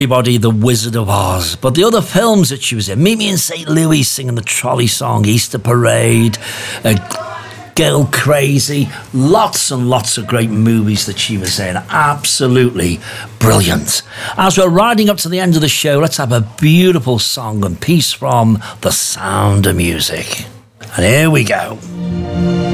Everybody, The Wizard of Oz. But the other films that she was in, Meet Me in St. Louis singing the trolley song, Easter Parade, Girl Crazy, lots and lots of great movies that she was in. Absolutely brilliant. As we're riding up to the end of the show, let's have a beautiful song and piece from The Sound of Music. And here we go.